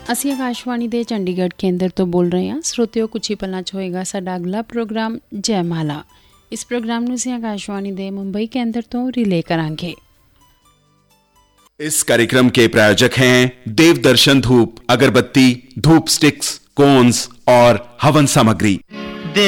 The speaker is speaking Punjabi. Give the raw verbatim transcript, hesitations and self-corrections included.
ਅਸੀਂ ਆਕਾਸ਼ਵਾਣੀ ਦੇ ਚੰਡੀਗੜ੍ਹ ਕੇਂਦਰ ਤੋਂ ਬੋਲ ਰਹੇ ਹਾਂ। ਸਰੋਤਿਓ, ਕੁਛ ਹੀ ਪਲਾਂ 'ਚ ਹੋਏਗਾ ਸਾਡਾ ਅਗਲਾ ਪ੍ਰੋਗਰਾਮ ਜੈਮਾਲਾ। ਇਸ ਪ੍ਰੋਗਰਾਮ ਨੂੰ ਅਸੀਂ ਆਕਾਸ਼ਵਾਣੀ ਦੇ ਮੁੰਬਈ ਕੇਂਦਰ ਤੋਂ ਰਿਲੇ ਕਰਾਂਗੇ। इस कार्यक्रम के प्रायोजक हैं देवदर्शन धूप, अगरबत्ती, धूप स्टिक्स, कोन्स और हवन सामग्री।